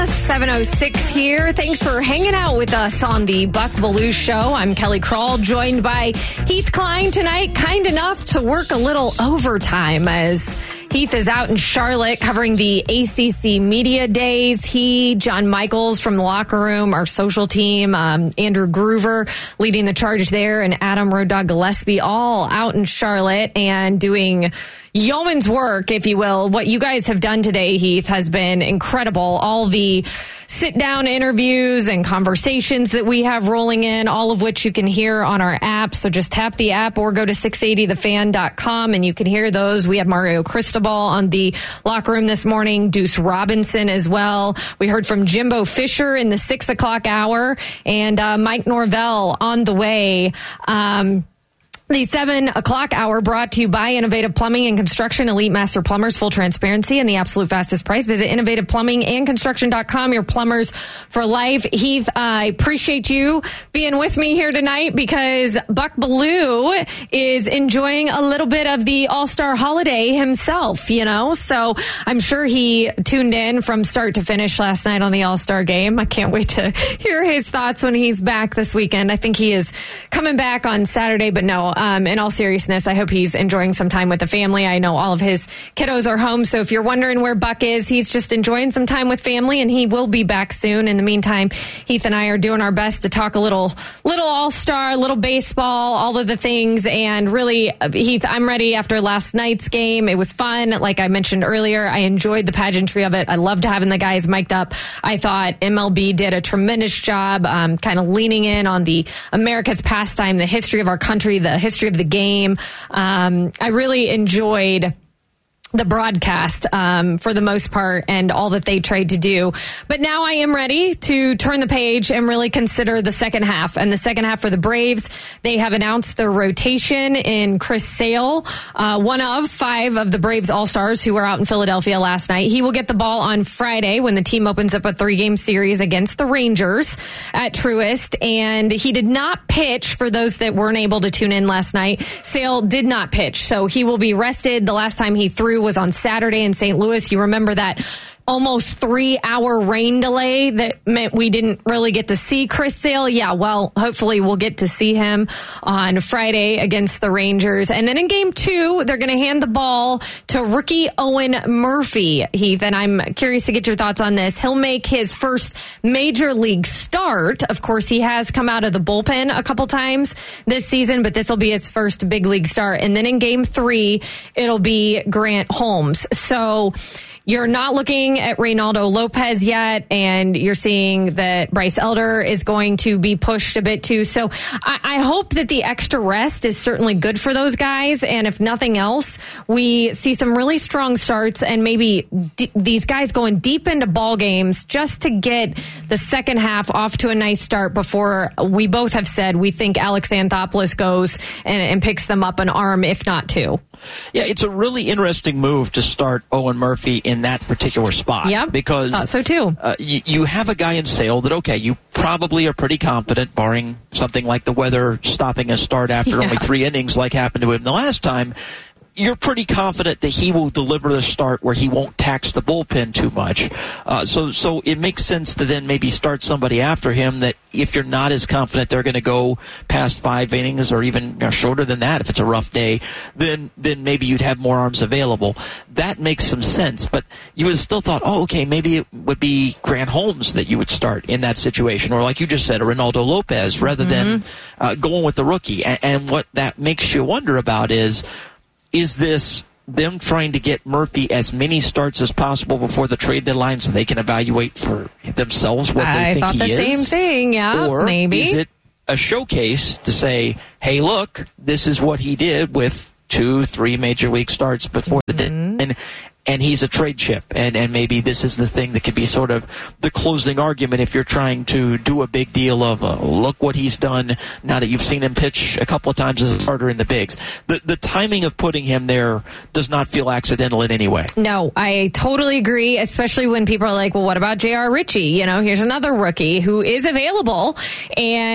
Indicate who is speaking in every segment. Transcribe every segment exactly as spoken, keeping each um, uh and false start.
Speaker 1: seven oh six here. Thanks for hanging out with us on the Buck Belue Show. I'm Kelly Crawl, joined by Heath Klein tonight. Kind enough to work a little overtime as Heath is out in Charlotte covering the A C C Media Days. He, John Michaels from the locker room, our social team, um, Andrew Groover leading the charge there, and Adam Road Dog Gillespie all out in Charlotte and doing yeoman's work, if you will. What you guys have done today, Heath, has been incredible. All the sit-down interviews and conversations that we have rolling in, all of which you can hear on our app. So just tap the app or go to six eighty the fan dot com and you can hear those. We had Mario Cristobal on the locker room this morning, Deuce Robinson as well. We heard from Jimbo Fisher in the six o'clock hour, and uh, Mike Norvell on the way. Um, The seven o'clock hour brought to you by Innovative Plumbing and Construction, Elite Master Plumbers, full transparency and the absolute fastest price. Visit innovative plumbing and construction dot com, your plumbers for life. Heath, I appreciate you being with me here tonight because Buck Belue is enjoying a little bit of the All-Star holiday himself, you know, so I'm sure he tuned in from start to finish last night on the All-Star game. I can't wait to hear his thoughts when he's back this weekend. I think he is coming back on Saturday, but no, Um, in all seriousness, I hope he's enjoying some time with the family. I know all of his kiddos are home, so if you're wondering where Buck is, he's just enjoying some time with family, and he will be back soon. In the meantime, Heath and I are doing our best to talk a little, little all-star, little baseball, all of the things, and really, Heath, I'm ready after last night's game. It was fun. Like I mentioned earlier, I enjoyed the pageantry of it. I loved having the guys mic'd up. I thought M L B did a tremendous job, um, kind of leaning in on the America's pastime, the history of our country, the history of the game. Um, I really enjoyed the broadcast um, for the most part and all that they tried to do. But now I am ready to turn the page and really consider the second half. And the second half for the Braves, they have announced their rotation in Chris Sale, uh, one of five of the Braves All-Stars who were out in Philadelphia last night. He will get the ball on Friday when the team opens up a three-game series against the Rangers at Truist. And he did not pitch for those that weren't able to tune in last night. Sale did not pitch, so he will be rested. The last time he threw was on Saturday in Saint Louis. You remember that almost three-hour rain delay that meant we didn't really get to see Chris Sale. Yeah, well, hopefully we'll get to see him on Friday against the Rangers. And then in game two, they're going to hand the ball to rookie Owen Murphy, Heath. And I'm curious to get your thoughts on this. He'll make his first major league start. Of course, he has come out of the bullpen a couple times this season, but this will be his first big league start. And then in game three, it'll be Grant Holmes. So you're not looking at Reynaldo Lopez yet, and you're seeing that Bryce Elder is going to be pushed a bit too. So I, I hope that the extra rest is certainly good for those guys. And if nothing else, we see some really strong starts and maybe d- these guys going deep into ball games just to get the second half off to a nice start before we both have said we think Alex Anthopoulos goes and, and picks them up an arm, if not two.
Speaker 2: Yeah, it's a really interesting move to start Owen Murphy in that particular spot.
Speaker 1: Yeah,
Speaker 2: because
Speaker 1: thought so too.
Speaker 2: Uh, you, you have a guy in Sale that, okay, you probably are pretty confident, barring something like the weather stopping a start after yeah. only three innings like happened to him the last time. You're pretty confident that he will deliver the start where he won't tax the bullpen too much. Uh, so so it makes sense to then maybe start somebody after him that if you're not as confident they're going to go past five innings or even you know, shorter than that if it's a rough day, then then maybe you'd have more arms available. That makes some sense. But you would have still thought, oh, okay, maybe it would be Grant Holmes that you would start in that situation. Or like you just said, a Reynaldo Lopez rather mm-hmm. than uh, going with the rookie. And, and what that makes you wonder about is, Is this them trying to get Murphy as many starts as possible before the trade deadline so they can evaluate for themselves what they
Speaker 1: I
Speaker 2: think he is?
Speaker 1: I thought the same thing, yeah,
Speaker 2: or
Speaker 1: maybe.
Speaker 2: Is it a showcase to say, hey, look, this is what he did with two, three major league starts before the mm-hmm. deadline, and he's a trade chip, and, and maybe this is the thing that could be sort of the closing argument if you're trying to do a big deal of, uh, look what he's done now that you've seen him pitch a couple of times as a starter in the bigs. The, the timing of putting him there does not feel accidental in any way.
Speaker 1: No, I totally agree, especially when people are like, well, what about J R. Ritchie? You know, here's another rookie who is available, and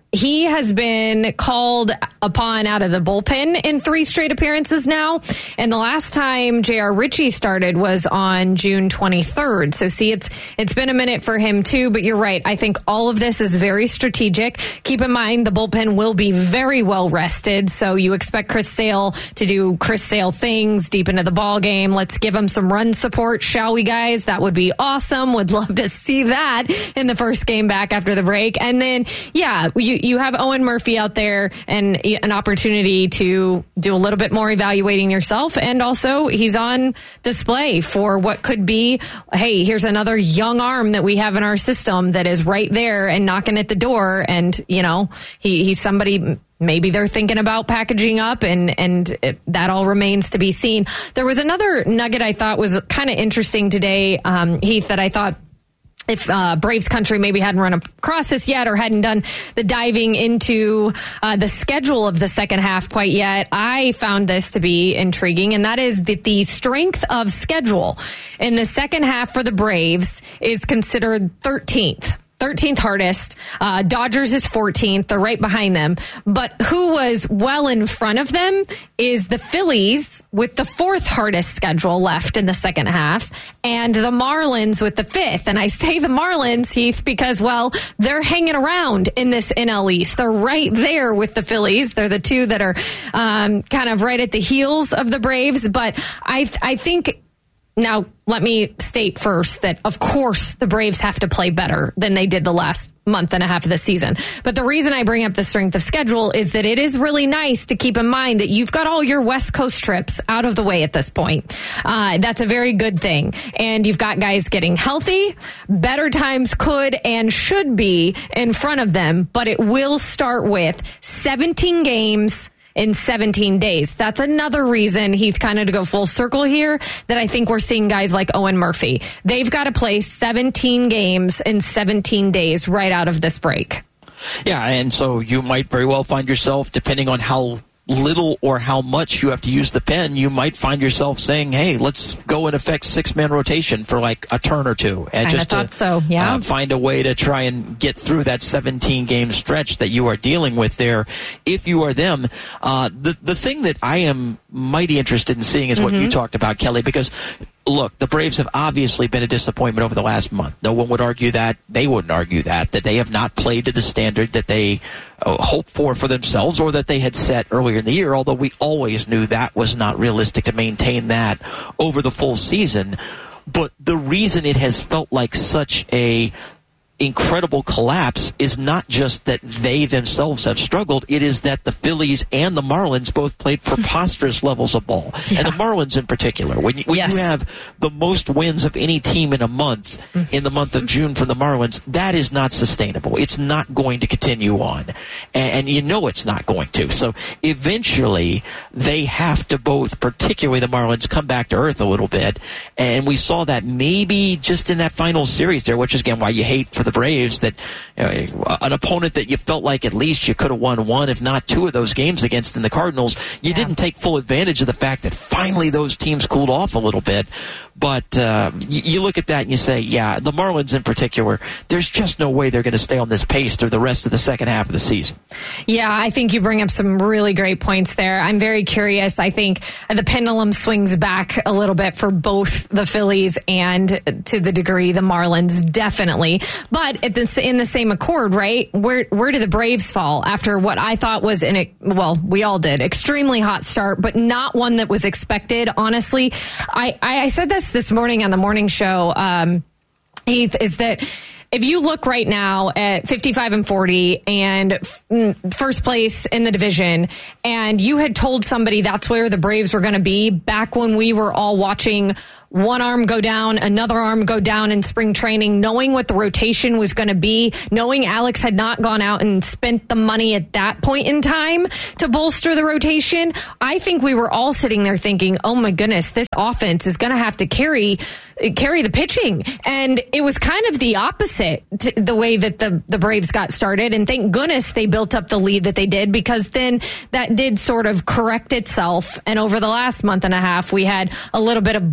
Speaker 1: he has been called upon out of the bullpen in three straight appearances now. And the last time J R. Ritchie started was on June twenty-third. So see, it's it's been a minute for him too, but you're right. I think all of this is very strategic. Keep in mind the bullpen will be very well rested. So you expect Chris Sale to do Chris Sale things deep into the ball game. Let's give him some run support, shall we, guys? That would be awesome. Would love to see that in the first game back after the break. And then, yeah, you You have Owen Murphy out there and an opportunity to do a little bit more evaluating yourself. And also he's on display for what could be, hey, here's another young arm that we have in our system that is right there and knocking at the door. And, you know, he, he's somebody maybe they're thinking about packaging up, and, and it, that all remains to be seen. There was another nugget I thought was kind of interesting today, um, Heath, that I thought, if uh, Braves country maybe hadn't run across this yet or hadn't done the diving into uh, the schedule of the second half quite yet, I found this to be intriguing, and that is that the strength of schedule in the second half for the Braves is considered thirteenth. thirteenth hardest. Uh, Dodgers is fourteenth. They're right behind them. But who was well in front of them is the Phillies with the fourth hardest schedule left in the second half, and the Marlins with the fifth. And I say the Marlins, Heath, because, well, they're hanging around in this N L East. They're right there with the Phillies. They're the two that are um, kind of right at the heels of the Braves. But I, I think... Now, let me state first that, of course, the Braves have to play better than they did the last month and a half of the season. But the reason I bring up the strength of schedule is that it is really nice to keep in mind that you've got all your West Coast trips out of the way at this point. Uh, that's a very good thing. And you've got guys getting healthy. Better times could and should be in front of them, but it will start with seventeen games in seventeen days. That's another reason, Heath, kind of to go full circle here, that I think we're seeing guys like Owen Murphy. They've got to play seventeen games in seventeen days right out of this break.
Speaker 2: Yeah, and so you might very well find yourself, depending on how little or how much you have to use the pen, you might find yourself saying, hey, let's go and affect six-man rotation for like a turn or two. And
Speaker 1: I
Speaker 2: just
Speaker 1: thought
Speaker 2: to,
Speaker 1: so, yeah.
Speaker 2: Uh, find a way to try and get through that seventeen-game stretch that you are dealing with there if you are them. Uh, the, the thing that I am mighty interested in seeing is what mm-hmm. you talked about, Kelly, because look, the Braves have obviously been a disappointment over the last month. No one would argue that. They wouldn't argue that, that they have not played to the standard that they uh, hoped for for themselves or that they had set earlier in the year, although we always knew that was not realistic to maintain that over the full season. But the reason it has felt like such a incredible collapse is not just that they themselves have struggled. It is that the Phillies and the Marlins both played preposterous levels of ball. Yeah. And the Marlins in particular. When, you, when yes. you have the most wins of any team in a month, mm-hmm. in the month of June from the Marlins, that is not sustainable. It's not going to continue on. And, and you know it's not going to. So eventually they have to both, particularly the Marlins, come back to earth a little bit. And we saw that maybe just in that final series there, which is, again, why you hate for the Braves, that you know, an opponent that you felt like at least you could have won one, if not two of those games against in the Cardinals, you yeah. didn't take full advantage of the fact that finally those teams cooled off a little bit. But uh, you, you look at that and you say, yeah, the Marlins in particular, there's just no way they're going to stay on this pace through the rest of the second half of the season.
Speaker 1: Yeah, I think you bring up some really great points there. I'm very curious. I think the pendulum swings back a little bit for both the Phillies and, to the degree, the Marlins, definitely. But at the, in the same accord, right, where where do the Braves fall after what I thought was, an, well, we all did, extremely hot start, but not one that was expected, honestly. I, I said this this morning on the morning show, um, Heath, is that if you look right now at fifty-five and forty and f- first place in the division, and you had told somebody that's where the Braves were going to be back when we were all watching one arm go down, another arm go down in spring training, knowing what the rotation was going to be, knowing Alex had not gone out and spent the money at that point in time to bolster the rotation, I think we were all sitting there thinking, oh my goodness, this offense is going to have to carry carry the pitching. And it was kind of the opposite to the way that the, the Braves got started. And thank goodness they built up the lead that they did, because then that did sort of correct itself. And over the last month and a half, we had a little bit of both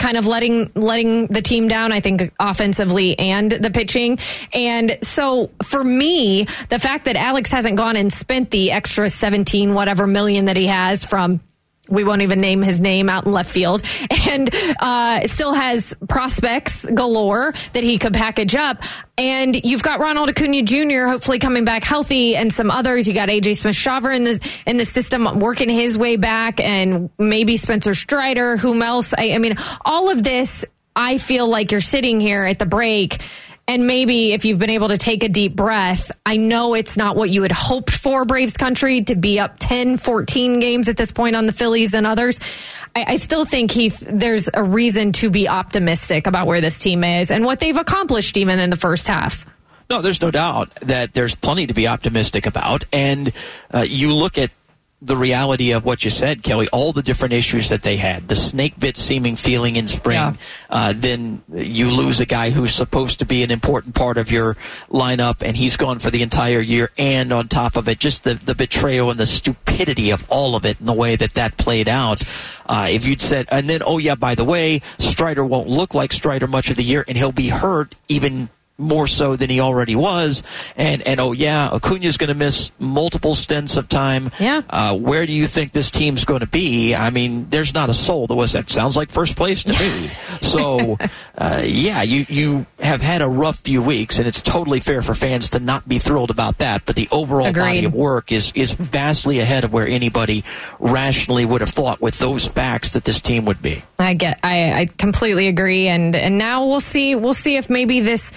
Speaker 1: kind of letting letting the team down, I think, offensively and the pitching. And so for me, the fact that Alex hasn't gone and spent the extra seventeen whatever million that he has from, we won't even name his name, out in left field, and uh, still has prospects galore that he could package up. And you've got Ronald Acuna Junior hopefully coming back healthy, and some others. You got A J Smith-Shawver in the in the system working his way back, and maybe Spencer Strider. Whom else? I, I mean, all of this. I feel like you're sitting here at the break. And maybe if you've been able to take a deep breath, I know it's not what you had hoped for, Braves country, to be up ten, fourteen games at this point on the Phillies and others. I, I still think, Heath, there's a reason to be optimistic about where this team is and what they've accomplished even in the first half.
Speaker 2: No, there's no doubt that there's plenty to be optimistic about. And uh, you look at the reality of what you said, Kelly, all the different issues that they had, the snake bit seeming feeling in spring, yeah. uh, then you lose a guy who's supposed to be an important part of your lineup, and he's gone for the entire year, and on top of it, just the, the betrayal and the stupidity of all of it and the way that that played out. Uh, if you'd said, and then, oh yeah, by the way, Strider won't look like Strider much of the year, and he'll be hurt even more so than he already was. And, and oh, yeah, Acuna's going to miss multiple stints of time.
Speaker 1: Yeah.
Speaker 2: Uh, where do you think this team's going to be? I mean, there's not a soul that was that. Sounds like first place to me. So, uh, yeah, you, you have had a rough few weeks, and it's totally fair for fans to not be thrilled about that. But the overall
Speaker 1: Agreed.
Speaker 2: body of work is, is vastly ahead of where anybody rationally would have thought with those facts that this team would be.
Speaker 1: I get, I, I completely agree. And, and now we'll see, we'll see if maybe this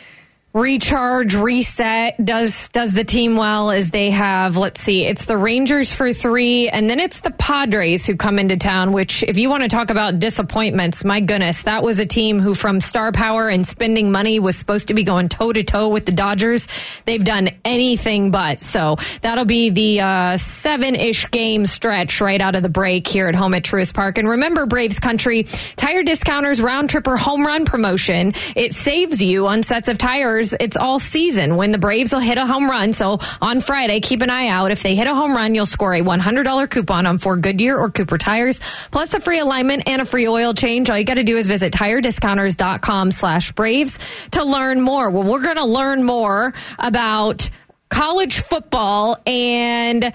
Speaker 1: recharge, reset, does does the team well as they have, let's see, it's the Rangers for three, and then it's the Padres who come into town, which, if you want to talk about disappointments, my goodness, that was a team who, from star power and spending money, was supposed to be going toe-to-toe with the Dodgers. They've done anything but. So that'll be the uh, seven-ish game stretch right out of the break here at home at Truist Park. And remember, Braves country, Tire Discounters Round Tripper Home Run Promotion. It saves you on sets of tires. It's all season when the Braves will hit a home run. So on Friday, keep an eye out. If they hit a home run, you'll score a one hundred dollars coupon on four Goodyear or Cooper tires, plus a free alignment and a free oil change. All you got to do is visit tire discounters dot com slash Braves to learn more. Well, we're going to learn more about college football and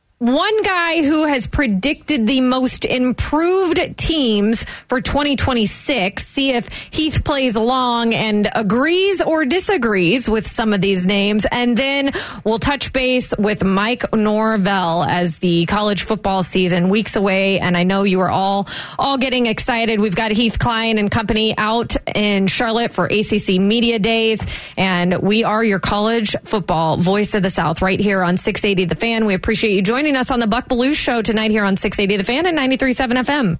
Speaker 1: one guy who has predicted the most improved teams for twenty twenty-six. See if Heath plays along and agrees or disagrees with some of these names. And then we'll touch base with Mike Norvell as the college football season weeks away. And I know you are all, all getting excited. We've got Heath Klein and company out in Charlotte for A C C Media Days. And we are your college football voice of the South right here on six eighty The Fan. We appreciate you joining us on the Buck Belue Show tonight here on six eighty The Fan and ninety-three point seven F M.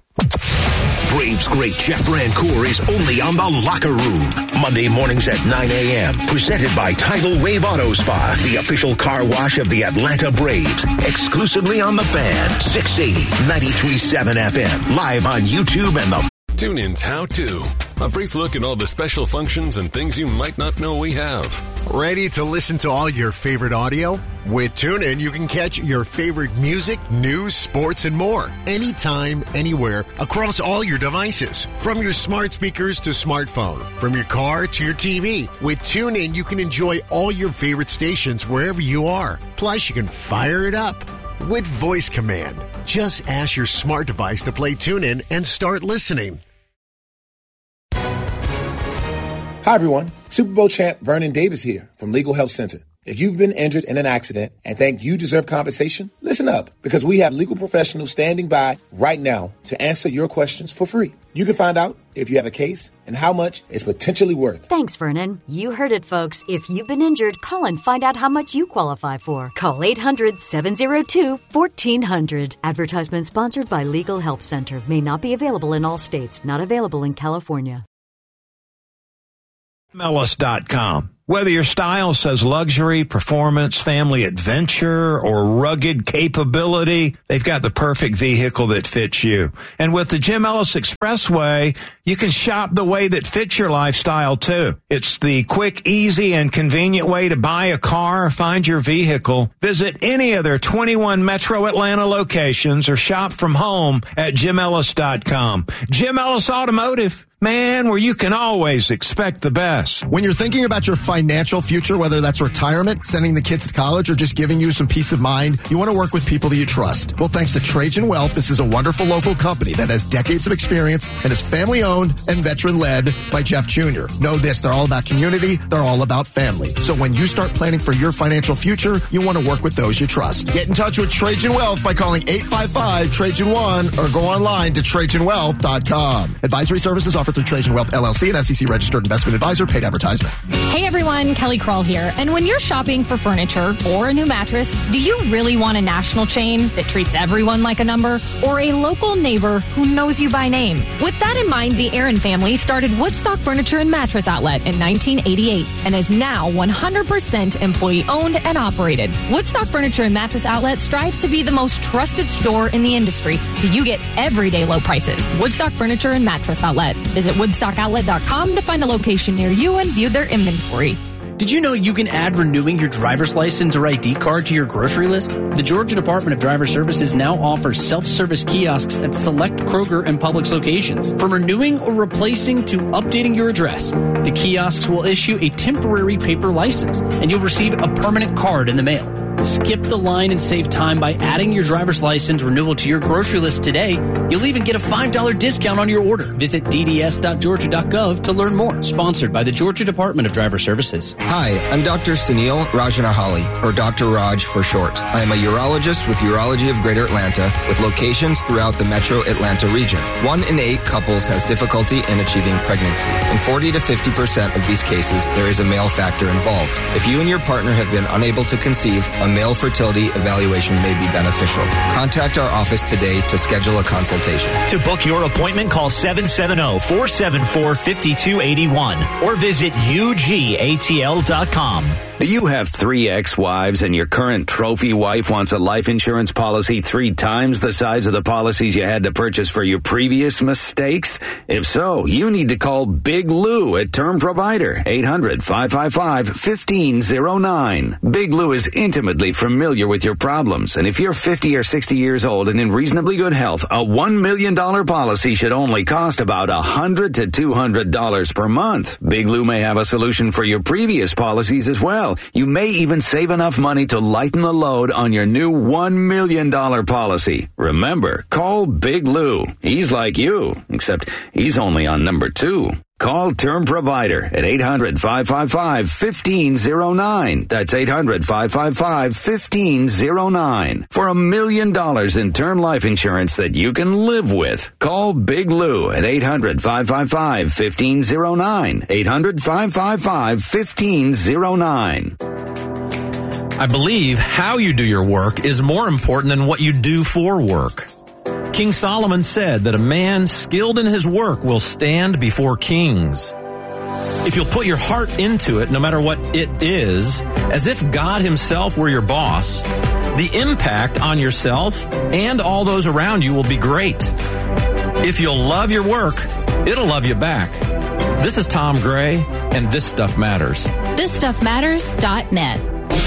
Speaker 3: Braves great Jeff Brancourt is only on The Locker Room. Monday mornings at nine a.m. Presented by Tidal Wave Auto Spa, the official car wash of the Atlanta Braves. Exclusively on The Fan, six eighty, ninety-three point seven F M. Live on YouTube and the
Speaker 4: TuneIn's How To. A brief look at all the special functions and things you might not know we have.
Speaker 5: Ready to listen to all your favorite audio? With TuneIn, you can catch your favorite music, news, sports, and more. Anytime, anywhere, across all your devices. From your smart speakers to smartphone. From your car to your T V. With TuneIn, you can enjoy all your favorite stations wherever you are. Plus, you can fire it up with voice command. Just ask your smart device to play TuneIn and start listening.
Speaker 6: Hi, everyone. Super Bowl champ Vernon Davis here from Legal Help Center. If you've been injured in an accident and think you deserve compensation, listen up, because we have legal professionals standing by right now to answer your questions for free. You can find out if you have a case and how much it's potentially worth.
Speaker 7: Thanks, Vernon. You heard it, folks. If you've been injured, call and find out how much you qualify for. Call eight hundred, seven oh two, fourteen hundred. Advertisement sponsored by Legal Help Center. May not be available in all states. Not available in California.
Speaker 3: M L S dot com.
Speaker 8: Whether your style says luxury, performance, family adventure, or rugged capability, they've got the perfect vehicle that fits you. And with the Jim Ellis Expressway, you can shop the way that fits your lifestyle too. It's the quick, easy, and convenient way to buy a car or find your vehicle. Visit any of their twenty-one Metro Atlanta locations or shop from home at jim ellis dot com. Jim Ellis Automotive. Man, where you can always expect the best.
Speaker 9: When you're thinking about your financial future, whether that's retirement, sending the kids to college, or just giving you some peace of mind, you want to work with people that you trust. Well, thanks to Trajan Wealth, this is a wonderful local company that has decades of experience and is family-owned and veteran-led by Jeff Junior Know this, they're all about community, they're all about family. So when you start planning for your financial future, you want to work with those you trust. Get in touch with Trajan Wealth by calling eight five five, Trajan one or go online to trajan wealth dot com. Advisory services offered through Trajan Wealth, L L C, an S E C-registered investment advisor, paid advertisement.
Speaker 10: Hey, everyone. Kelly Kroll here. And when you're shopping for furniture or a new mattress, do you really want a national chain that treats everyone like a number or a local neighbor who knows you by name? With that in mind, the Aaron family started Woodstock Furniture and Mattress Outlet in nineteen eighty-eight and is now one hundred percent employee-owned and operated. Woodstock Furniture and Mattress Outlet strives to be the most trusted store in the industry, so you get everyday low prices. Woodstock Furniture and Mattress Outlet. Visit woodstock outlet dot com to find a location near you and view their inventory.
Speaker 11: Did you know you can add renewing your driver's license or I D card to your grocery list? The Georgia Department of Driver Services now offers self-service kiosks at select Kroger and Publix locations. From renewing or replacing to updating your address, the kiosks will issue a temporary paper license, and you'll receive a permanent card in the mail. Skip the line and save time by adding your driver's license renewal to your grocery list today. You'll even get a five dollars discount on your order. Visit d d s dot georgia dot gov to learn more. Sponsored by the Georgia Department of Driver Services.
Speaker 12: Hi, I'm Doctor Sunil Rajanahali, or Doctor Raj for short. I am a urologist with Urology of Greater Atlanta with locations throughout the Metro Atlanta region. One in eight couples has difficulty in achieving pregnancy. In forty to fifty percent of these cases, there is a male factor involved. If you and your partner have been unable to conceive, a male fertility evaluation may be beneficial. Contact our office today to schedule a consultation.
Speaker 13: To book your appointment, call seven seven zero, four seven four, five two eight one or visit u g a t l dot com.
Speaker 14: Do you have three ex-wives and your current trophy wife wants a life insurance policy three times the size of the policies you had to purchase for your previous mistakes? If so, you need to call Big Lou at Term Provider, eight hundred, five five five, one five zero nine. Big Lou is intimately familiar with your problems, and if you're fifty or sixty years old and in reasonably good health, a one million dollars policy should only cost about one hundred to two hundred dollars per month. Big Lou may have a solution for your previous policies as well. You may even save enough money to lighten the load on your new one million dollars policy. Remember, call Big Lou. He's like you, except he's only on number two. Call Term Provider at eight hundred, five five five, one five zero nine. That's eight hundred, five five five, one five zero nine. For a million dollars in term life insurance that you can live with. Call Big Lou at eight hundred, five five five, one five zero nine. eight hundred, five five five, one five zero nine.
Speaker 15: I believe how you do your work is more important than what you do for work. King Solomon said that a man skilled in his work will stand before kings. If you'll put your heart into it, no matter what it is, as if God himself were your boss, the impact on yourself and all those around you will be great. If you'll love your work, it'll love you back. This is Tom Gray, and This Stuff Matters.
Speaker 10: this stuff matters dot net.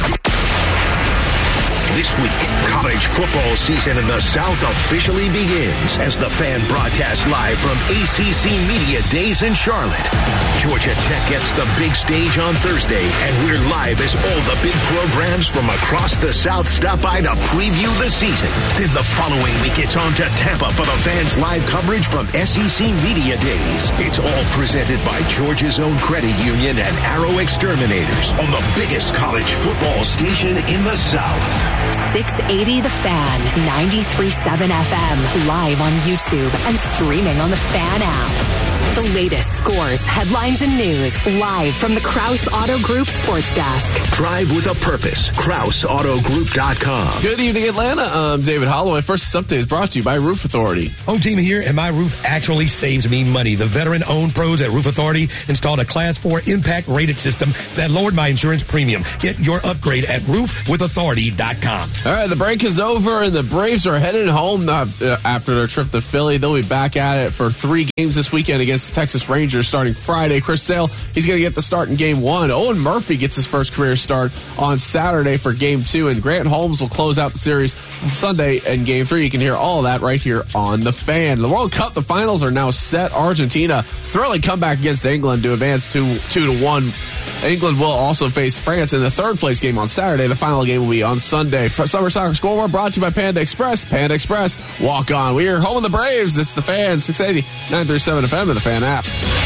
Speaker 3: This week, college football season in the South officially begins as the Fan broadcasts live from A C C Media Days in Charlotte. Georgia Tech gets the big stage on Thursday, and we're live as all the big programs from across the South stop by to preview the season. Then the following week, it's on to Tampa for the Fans live coverage from S E C Media Days. It's all presented by Georgia's own credit union and Arrow Exterminators on the biggest college football station in the South.
Speaker 16: six eighty The Fan, ninety-three point seven F M, live on YouTube and streaming on the Fan app. The latest scores, headlines, and news live from the Krause Auto Group Sports Desk.
Speaker 3: Drive with a purpose. Krause Auto Group dot com.
Speaker 17: Good evening, Atlanta. I'm David Holloway. First update is brought to you by Roof Authority.
Speaker 18: Home team here, and my roof actually saves me money. The veteran-owned pros at Roof Authority installed a Class four impact-rated system that lowered my insurance premium. Get your upgrade at roof with authority dot com.
Speaker 17: All right, the break is over, and the Braves are headed home uh, after their trip to Philly. They'll be back at it for three games this weekend against the Texas Rangers starting Friday. Chris Sale, he's going to get the start in game one. Owen Murphy gets his first career start on Saturday for game two, and Grant Holmes will close out the series Sunday in game three. You can hear all of that right here on The Fan. The World Cup, the finals are now set. Argentina thrilling comeback against England to advance two, two to one. England will also face France in the third place game on Saturday. The final game will be on Sunday. Summer Soccer Scoreboard brought to you by Panda Express. Panda Express, walk on. We are home of the Braves. This is The Fan, six eighty, nine thirty-seven F M and the Fan app.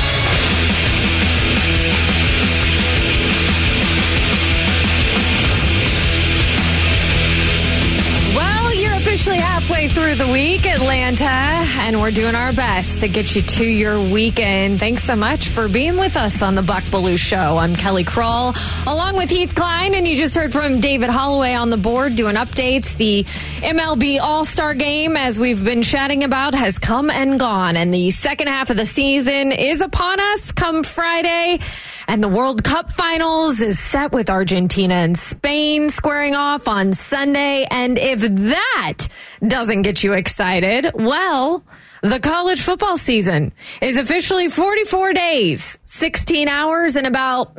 Speaker 1: Officially halfway through the week, Atlanta, and we're doing our best to get you to your weekend. Thanks so much for being with us on the Buck Belue Show. I'm Kelly Kroll, along with Heath Klein, and you just heard from David Holloway on the board doing updates. The M L B All-Star Game, as we've been chatting about, has come and gone, and the second half of the season is upon us come Friday. And the World Cup Finals is set with Argentina and Spain squaring off on Sunday. And if that doesn't get you excited, well, the college football season is officially forty-four days, sixteen hours, and about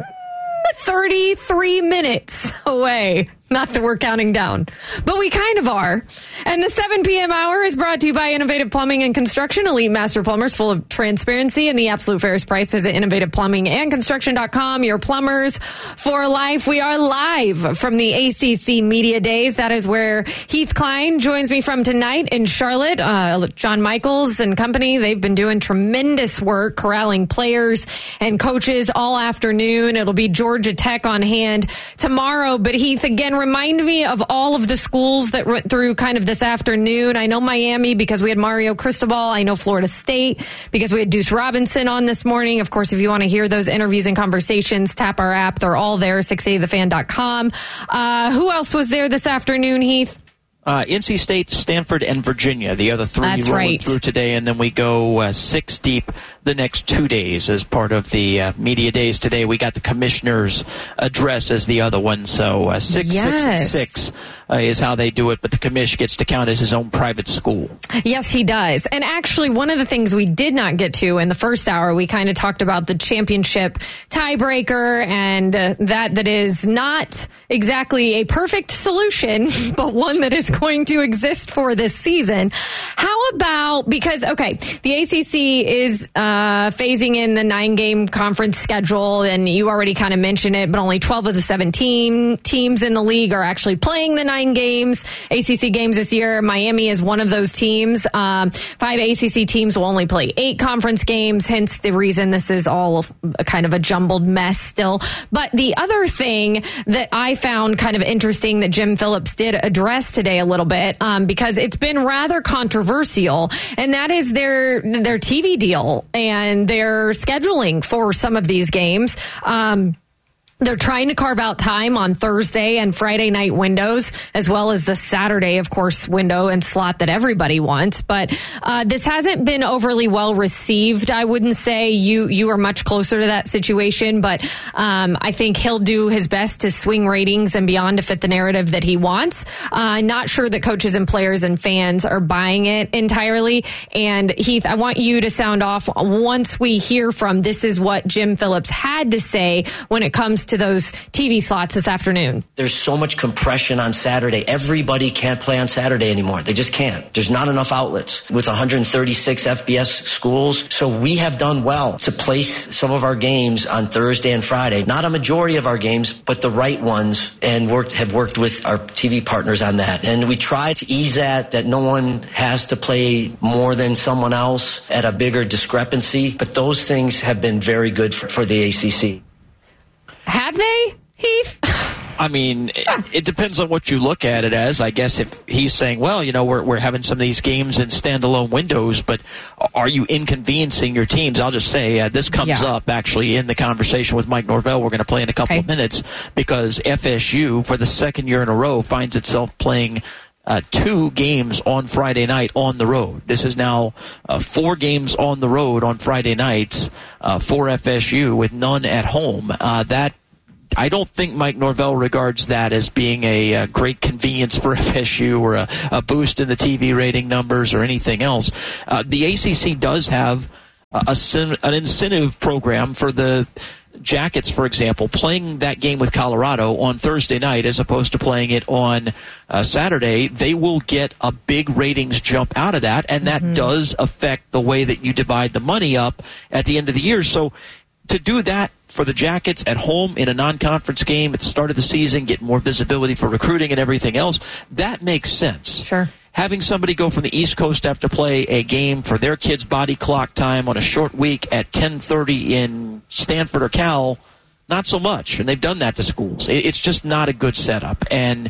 Speaker 1: thirty-three minutes away. Not that we're counting down, but we kind of are. And the seven p.m. hour is brought to you by Innovative Plumbing and Construction. Elite Master Plumbers, full of transparency and the absolute fairest price. Visit innovative plumbing and construction dot com. Your plumbers for life. We are live from the A C C Media Days. That is where Heath Klein joins me from tonight in Charlotte. Uh, John Michaels and company, they've been doing tremendous work corralling players and coaches all afternoon. It'll be Georgia Tech on hand tomorrow. But Heath, again, remind me of all of the schools that went through kind of this afternoon. I know Miami because we had Mario Cristobal. I know Florida State because we had Deuce Robinson on this morning. Of course, if you want to hear those interviews and conversations, tap our app. They're all there, six eighty the fan dot com. Uh, who else was there this afternoon, Heath?
Speaker 2: Uh, N C State, Stanford, and Virginia, the other three
Speaker 1: That's
Speaker 2: rolling
Speaker 1: right.
Speaker 2: through today, and then we go uh, six deep the next two days as part of the uh, media days today. We got the commissioner's address as the other one, so uh, six,
Speaker 1: Yes.
Speaker 2: six, and six uh, is how they do it, but the commish gets to count as his own private school.
Speaker 1: Yes, he does. And actually, one of the things we did not get to in the first hour, we kind of talked about the championship tiebreaker, and uh, that that is not exactly a perfect solution, but one that is going to exist for this season. How about, because, okay, the A C C is uh, phasing in the nine-game conference schedule, and you already kind of mentioned it, but only twelve of the seventeen teams in the league are actually playing the nine games, A C C games this year. Miami is one of those teams. Um, five A C C teams will only play eight conference games, hence the reason this is all a kind of a jumbled mess still. But the other thing that I found kind of interesting that Jim Phillips did address today a little bit, um, because it's been rather controversial, and that is their their T V deal and their scheduling for some of these games. Um, They're trying to carve out time on Thursday and Friday night windows, as well as the Saturday, of course, window and slot that everybody wants. But uh, this hasn't been overly well received. I wouldn't say you you are much closer to that situation, but um, I think he'll do his best to swing ratings and beyond to fit the narrative that he wants. Uh, not sure that coaches and players and fans are buying it entirely. And Heath, I want you to sound off once we hear from this is what Jim Phillips had to say when it comes to those T V slots this afternoon.
Speaker 19: There's so much compression on Saturday. Everybody can't play on Saturday anymore. They just can't. There's not enough outlets with one hundred thirty-six F B S schools. So we have done well to place some of our games on Thursday and Friday. Not a majority of our games, but the right ones, and worked have worked with our T V partners on that. And we try to ease that, that no one has to play more than someone else at a bigger discrepancy. But those things have been very good for, for the A C C.
Speaker 1: Have they, Heath?
Speaker 2: I mean, it, it depends on what you look at it as. I guess if he's saying, well, you know, we're we're having some of these games in standalone windows, but are you inconveniencing your teams? I'll just say uh, this comes
Speaker 1: Yeah.
Speaker 2: up actually in the conversation with Mike Norvell. We're going to play in a couple
Speaker 1: Okay.
Speaker 2: of minutes because F S U, for the second year in a row, finds itself playing Uh, two games on Friday night on the road. This is now uh, four games on the road on Friday nights uh, for F S U with none at home. Uh, that I don't think Mike Norvell regards that as being a, a great convenience for F S U or a, a boost in the T V rating numbers or anything else. Uh, the A C C does have a, a, an incentive program for the Jackets, for example, playing that game with Colorado on Thursday night as opposed to playing it on uh, Saturday. They will get a big ratings jump out of that, and that mm-hmm. does affect the way that you divide the money up at the end of the year. So to do that for the Jackets at home in a non-conference game at the start of the season, get more visibility for recruiting and everything else, that makes sense.
Speaker 1: Sure.
Speaker 2: Having somebody go from the East Coast have to play a game for their kids' body clock time on a short week at ten thirty in Stanford or Cal, not so much. And they've done that to schools. It's just not a good setup. And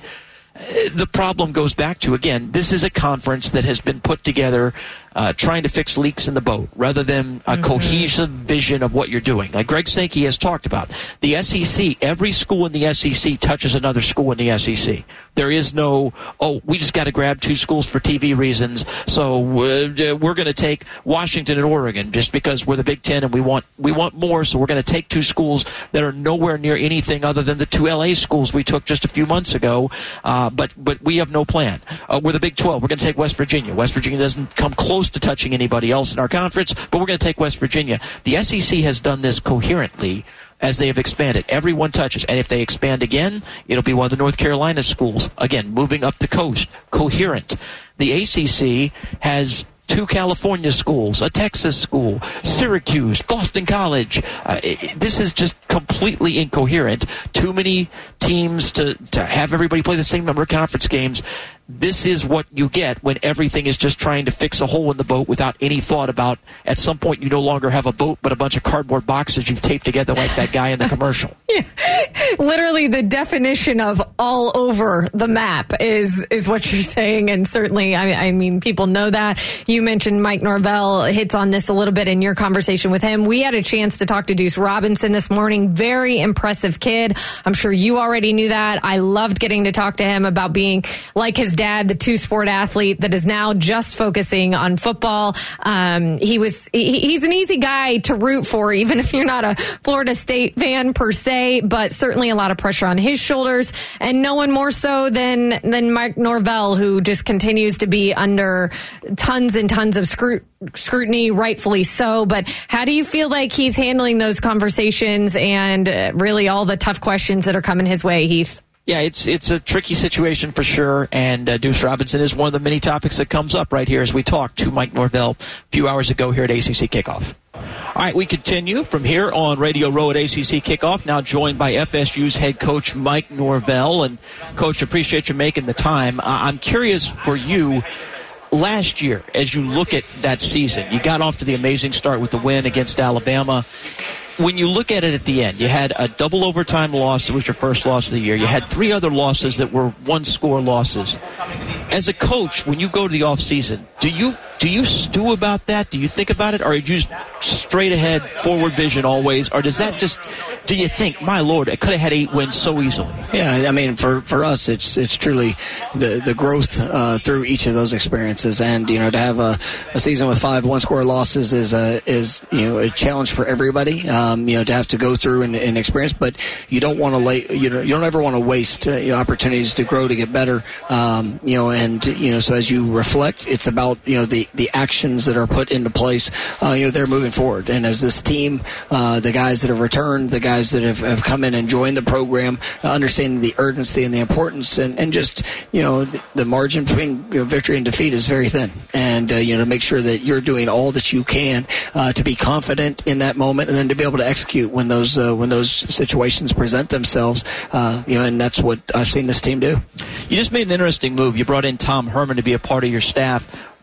Speaker 2: the problem goes back to, again, this is a conference that has been put together uh, trying to fix leaks in the boat rather than a mm-hmm. cohesive vision of what you're doing. Like Greg Sankey has talked about. The S E C, every school in the S E C touches another school in the S E C. There is no, oh, we just got to grab two schools for T V reasons, so uh, we're going to take Washington and Oregon just because we're the Big Ten and we want we want more, so we're going to take two schools that are nowhere near anything other than the two L A schools we took just a few months ago, uh, but, but we have no plan. Uh, we're the Big twelve. We're going to take West Virginia. West Virginia doesn't come close to touching anybody else in our conference, but we're going to take West Virginia. The S E C has done this coherently as they have expanded. Everyone touches. And if they expand again, it'll be one of the North Carolina schools. Again, moving up the coast. Coherent. The A C C has two California schools, a Texas school, Syracuse, Boston College. Uh, it, this is just completely incoherent. Too many teams to, to have everybody play the same number of conference games. This is what you get when everything is just trying to fix a hole in the boat without any thought about, at some point, you no longer have a boat but a bunch of cardboard boxes you've taped together like that guy in the commercial.
Speaker 1: Yeah. Literally the definition of all over the map is is what you're saying. And certainly, I, I mean, people know that. You mentioned Mike Norvell hits on this a little bit in your conversation with him. We had a chance to talk to Deuce Robinson this morning. Very impressive kid. I'm sure you already knew that. I loved getting to talk to him about being like his dad, the two-sport athlete that is now just focusing on football. Um, he was he, he's an easy guy to root for, even if you're not a Florida State fan per se, but certainly a lot of pressure on his shoulders, and no one more so than than Mike Norvell, who just continues to be under tons and tons of scrut- scrutiny, rightfully so. But how do you feel like he's handling those conversations and uh, really all the tough questions that are coming his way, Heath?
Speaker 2: Yeah, it's it's a tricky situation for sure, and uh, Deuce Robinson is one of the many topics that comes up right here as we talk to Mike Norvell a few hours ago here at A C C Kickoff. All right, we continue from here on Radio Row at A C C Kickoff, now joined by F S U's head coach Mike Norvell. And, Coach, appreciate you making the time. Uh, I'm curious for you, last year, as you look at that season, you got off to the amazing start with the win against Alabama. When you look at it at the end, you had a double overtime loss that was your first loss of the year. You had three other losses that were one-score losses. As a coach, when you go to the offseason, do you do you stew about that? Do you think about it? Or are you just straight ahead, forward vision always? Or does that just, do you think, my Lord, I could have had eight wins so easily?
Speaker 20: Yeah, I mean, for, for us, it's it's truly the, the growth uh, through each of those experiences. And, you know, to have a, a season with five one-score losses is, a, is you know, a challenge for everybody, um, you know, to have to go through and, and experience. But you don't want to lay, you know, you don't ever want to waste uh, you know, opportunities to grow, to get better, um, you know, and, you know, so as you reflect, it's about, you know, the, the actions that are put into place, uh, you know, they're moving forward. And as this team, uh, the guys that have returned, the guys that have, have come in and joined the program, uh, understanding the urgency and the importance, and, and just, you know, the, the margin between you know, victory and defeat is very thin. And, uh, you know, to make sure that you're doing all that you can uh, to be confident in that moment, and then to be able to execute when those uh, when those situations present themselves, uh, you know, and that's what I've seen this team do.
Speaker 2: You just made an interesting move. You brought in Tom Herman to be a part of your staff.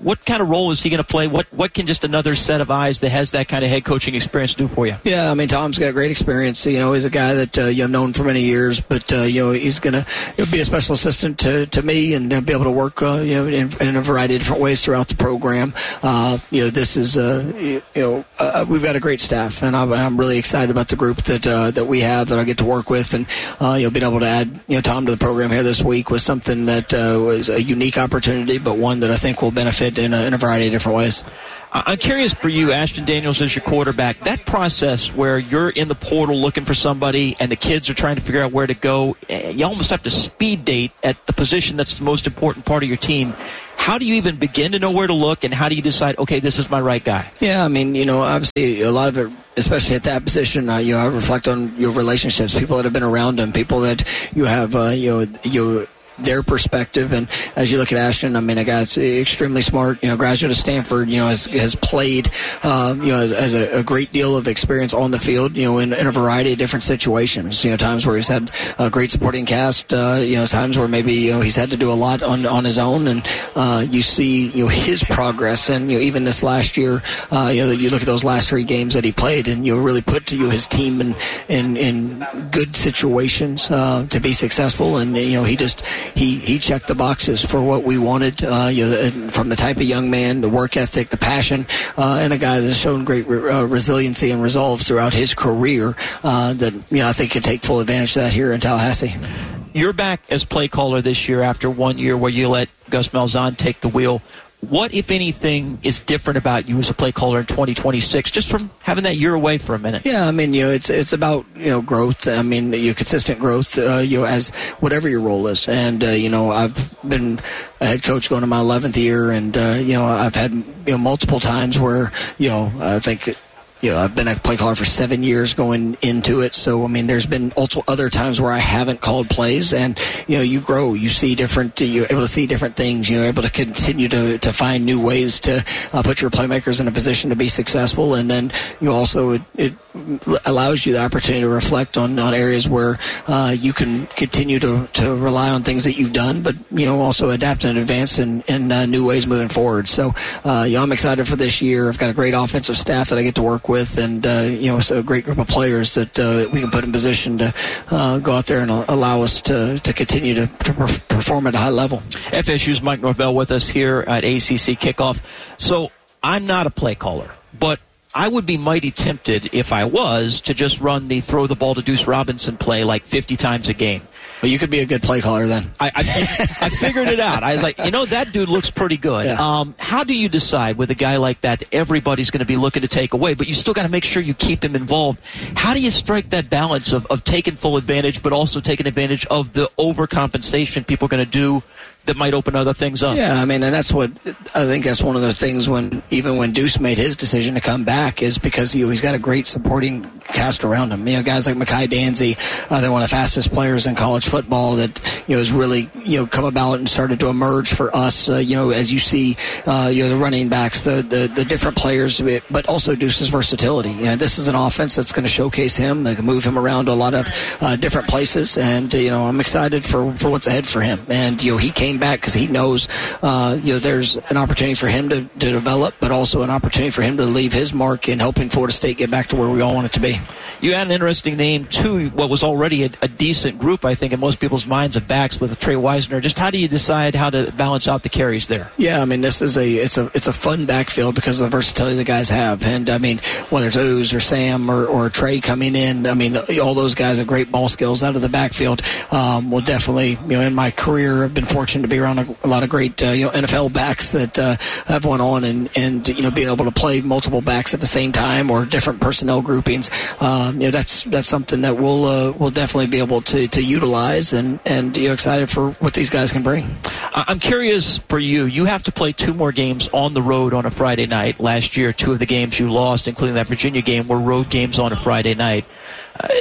Speaker 2: what kind of role is he going to play? What what can just another set of eyes that has that kind of head coaching experience do for you?
Speaker 20: Yeah, I mean, Tom's got great experience. You know, he's a guy that uh, you've known for many years, but uh, you know, he's going to be a special assistant to, to me and uh, be able to work uh, you know in, in a variety of different ways throughout the program. Uh, you know, this is uh, you know uh, we've got a great staff, and I'm, I'm really excited about the group that uh, that we have that I get to work with, and uh, you know, being able to add you know Tom to the program here this week was something that uh, was a unique opportunity, but one that I think will benefit in a, in a variety of different ways.
Speaker 2: I'm curious for you, Ashton Daniels as your quarterback, that process where you're in the portal looking for somebody and the kids are trying to figure out where to go, you almost have to speed date at the position that's the most important part of your team. How do you even begin to know where to look, and how do you decide, okay, this is my right guy?
Speaker 20: Yeah, I mean, you know, obviously a lot of it, especially at that position, uh, you know, I reflect on your relationships, people that have been around them, people that you have, uh, you know, you their perspective. And as you look at Ashton, I mean, a guy that's extremely smart, you know, graduate of Stanford, you know, has, has played, um, you know, has, has a, a great deal of experience on the field, you know, in, in a variety of different situations, you know, times where he's had a great supporting cast, uh, you know, times where maybe, you know, he's had to do a lot on, on his own. And, uh, you see, you know, his progress. And, you know, even this last year, uh, you know, you look at those last three games that he played and, you know, really put to you his team in, in, in good situations, uh, to be successful. And, you know, he just, He he checked the boxes for what we wanted, uh, you know, from the type of young man, the work ethic, the passion, uh, and a guy that's shown great re- uh, resiliency and resolve throughout his career. Uh, that you know, I think can take full advantage of that here in Tallahassee.
Speaker 2: You're back as play caller this year after one year where you let Gus Malzahn take the wheel. What, if anything, is different about you as a play caller in twenty twenty-six, just from having that year away for a minute?
Speaker 20: Yeah, I mean, you know, it's it's about you know growth. I mean, you know, consistent growth. Uh, you know, as whatever your role is, and uh, you know, I've been a head coach going to my eleventh year, and uh, you know, I've had you know multiple times where you know I think. You know, I've been a play caller for seven years going into it. So, I mean, there's been also other times where I haven't called plays, and, you know, you grow, you see different, you're able to see different things, you're able to continue to, to find new ways to uh, put your playmakers in a position to be successful. And then you also, it, it allows you the opportunity to reflect on, on areas where uh, you can continue to, to rely on things that you've done, but, you know, also adapt and advance in, in uh, new ways moving forward. So, uh, you know, I'm excited for this year. I've got a great offensive staff that I get to work with. with, and uh, you know, so a great group of players that uh, we can put in position to uh, go out there and allow us to, to continue to, to perform at a high level.
Speaker 2: F S U's Mike Norvell with us here at A C C Kickoff. So I'm not a play caller, but I would be mighty tempted, if I was, to just run the throw the ball to Deuce Robinson play like fifty times a game.
Speaker 20: Well, you could be a good play caller then.
Speaker 2: I, I, I figured it out. I was like, you know, that dude looks pretty good.
Speaker 20: Yeah.
Speaker 2: Um, how do you decide with a guy like that that everybody's going to be looking to take away, but you still got to make sure you keep him involved? How do you strike that balance of, of taking full advantage, but also taking advantage of the overcompensation people are going to do that might open other things up?
Speaker 20: Yeah, I mean, and that's what I think that's one of the things when even when Deuce made his decision to come back is because you know, he's got a great supporting cast around him. You know, guys like Mekhi Danzy, uh, they're one of the fastest players in college football that you know has really you know come about and started to emerge for us. Uh, you know, as you see, uh, you know the running backs, the, the the different players, but also Deuce's versatility. You know, this is an offense that's going to showcase him. They can move him around to a lot of uh, different places, and uh, you know, I'm excited for for what's ahead for him. And you know, he came back because he knows uh, you know there's an opportunity for him to, to develop, but also an opportunity for him to leave his mark in helping Florida State get back to where we all want it to be.
Speaker 2: You had an interesting name to what was already a, a decent group, I think, in most people's minds of backs with Trey Wisner. Just how do you decide how to balance out the carries there?
Speaker 20: Yeah, I mean this is a it's a it's a fun backfield because of the versatility the guys have, and I mean whether it's Ooze or Sam or, or Trey coming in, I mean all those guys have great ball skills out of the backfield. Um, will definitely you know in my career I've been fortunate to be around a, a lot of great uh, you know N F L backs that uh, have went on and and you know being able to play multiple backs at the same time or different personnel groupings. Um, you know that's that's something that we'll uh, we'll definitely be able to, to utilize and and you know excited for what these guys can bring.
Speaker 2: I'm curious for you. You have to play two more games on the road on a Friday night. Last year, two of the games you lost, including that Virginia game, were road games on a Friday night. Uh,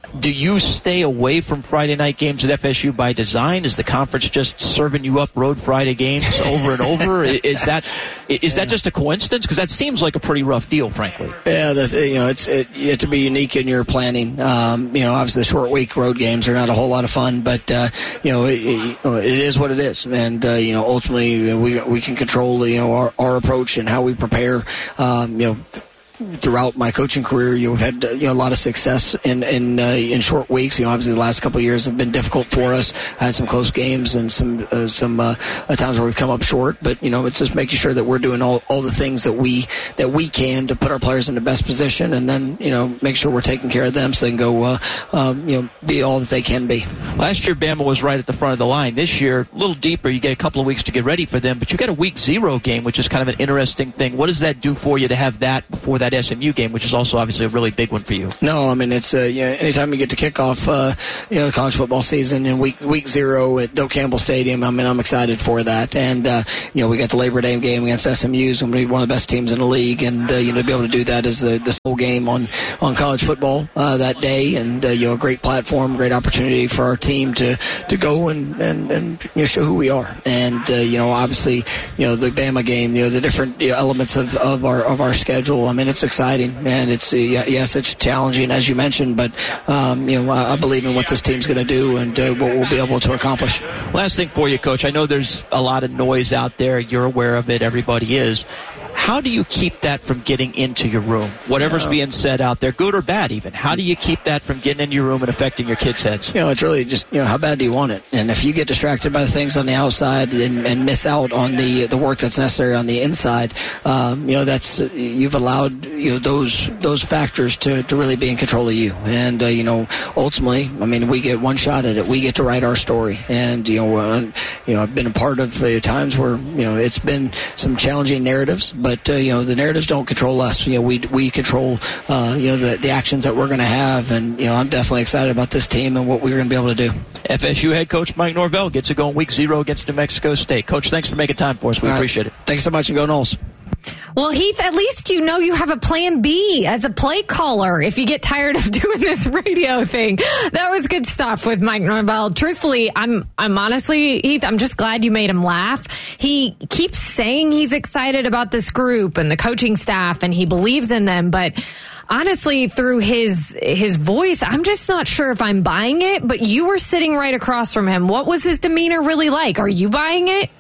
Speaker 2: Do you stay away from Friday night games at F S U by design? Is the conference just serving you up road Friday games over and over? Is that is that just a coincidence? Because that seems like a pretty rough deal, frankly.
Speaker 20: Yeah, that's, you know, it's it, you have to be unique in your planning. Um, you know, obviously the short week road games are not a whole lot of fun, but uh, you know, it, it, it is what it is, and uh, you know, ultimately we we can control you know our, our approach and how we prepare. Um, you know. Throughout my coaching career, you know, we've had you know a lot of success in in uh, in short weeks. You know, obviously the last couple of years have been difficult for us. Had some close games and some uh, some uh, times where we've come up short. But you know, it's just making sure that we're doing all, all the things that we that we can to put our players in the best position, and then you know make sure we're taking care of them so they can go uh, um, you know be all that they can be.
Speaker 2: Last year, Bama was right at the front of the line. This year, a little deeper. You get a couple of weeks to get ready for them, but you got a week zero game, which is kind of an interesting thing. What does that do for you to have that before that S M U game, which is also obviously a really big one for you?
Speaker 20: No, I mean, it's uh, you know, anytime you get to kick off uh, you know, college football season in week week zero at Doak Campbell Stadium, I mean, I'm excited for that. And, uh, you know, we got the Labor Day game against S M U, so we're one of the best teams in the league. And, uh, you know, to be able to do that as the, the sole game on, on college football uh, that day. And, uh, you know, a great platform, great opportunity for our team to, to go and, and, and you know, show who we are. And, uh, you know, obviously, you know, the Bama game, you know, the different you know, elements of, of our of our schedule. I mean, it's exciting. And it's, uh, yes, it's challenging, as you mentioned, but, um, you know, I, I believe in what this team's going to do and uh, what we'll be able to accomplish.
Speaker 2: Last thing for you, Coach. I know there's a lot of noise out there. You're aware of it. Everybody is. How do you keep that from getting into your room? Whatever's yeah. being said out there, good or bad even, how do you keep that from getting in your room and affecting your kids' heads?
Speaker 20: You know, it's really just, you know, how bad do you want it? And if you get distracted by the things on the outside and, and miss out on the the work that's necessary on the inside, um, you know, that's, you've allowed, you know, those those factors to, to really be in control of you. And, uh, you know, ultimately, I mean, we get one shot at it. We get to write our story. And, you know, uh, you know, I've been a part of uh, times where, you know, it's been some challenging narratives, but But, uh, you know, the narratives don't control us. You know, we we control, uh, you know, the, the actions that we're going to have. And, you know, I'm definitely excited about this team and what we're going to be able to do.
Speaker 2: F S U head coach Mike Norvell gets it going week zero against New Mexico State. Coach, thanks for making time for us. We
Speaker 20: All
Speaker 2: appreciate
Speaker 20: right.
Speaker 2: it.
Speaker 20: Thanks so much, and go Noles.
Speaker 1: Well, Heath, at least you know you have a plan B as a play caller if you get tired of doing this radio thing. That was good stuff with Mike Norvell. Truthfully, I'm I'm honestly, Heath, I'm just glad you made him laugh. He keeps saying he's excited about this group and the coaching staff and he believes in them, but honestly, through his his voice, I'm just not sure if I'm buying it, but you were sitting right across from him. What was his demeanor really like? Are you buying it?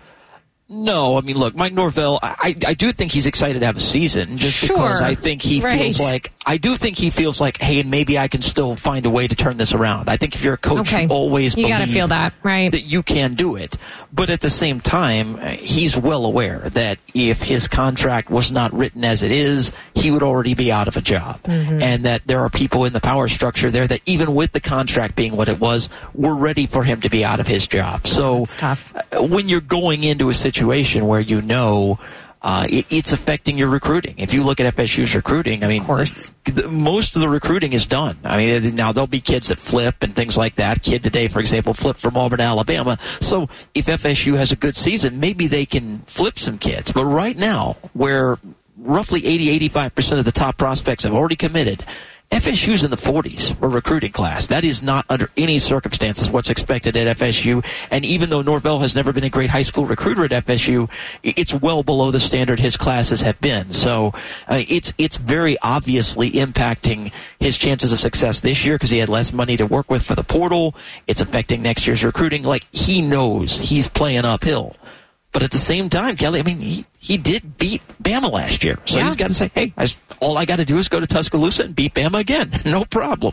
Speaker 2: No, I mean, look, Mike Norvell, I, I do think he's excited to have a season just
Speaker 1: sure.
Speaker 2: because I think he
Speaker 1: right.
Speaker 2: feels like, I do think he feels like, hey, maybe I can still find a way to turn this around. I think if you're a coach,
Speaker 1: okay.
Speaker 2: you always
Speaker 1: you
Speaker 2: believe
Speaker 1: gotta feel that, right?
Speaker 2: that you can do it. But at the same time, he's well aware that if his contract was not written as it is, he would already be out of a job. Mm-hmm. And that there are people in the power structure there that even with the contract being what it was, were ready for him to be out of his job. So
Speaker 1: That's tough.
Speaker 2: when you're going into a situation where you know uh, it, it's affecting your recruiting. If you look at F S U's recruiting, I mean, of course. The, most of the recruiting is done. I mean, now there'll be kids that flip and things like that. Kid today, for example, flipped from Auburn to Alabama. So if F S U has a good season, maybe they can flip some kids. But right now, where roughly eighty, eighty-five percent of the top prospects have already committed, F S U's in the forties for recruiting class. That is not under any circumstances what's expected at F S U. And even though Norvell has never been a great high school recruiter at F S U, it's well below the standard his classes have been. So uh, it's it's very obviously impacting his chances of success this year because he had less money to work with for the portal. It's affecting next year's recruiting. Like, he knows he's playing uphill. But at the same time, Kelly, I mean, he, he did beat Bama last year. So yeah. he's got to say, hey, I, all I got to do is go to Tuscaloosa and beat Bama again. No problem.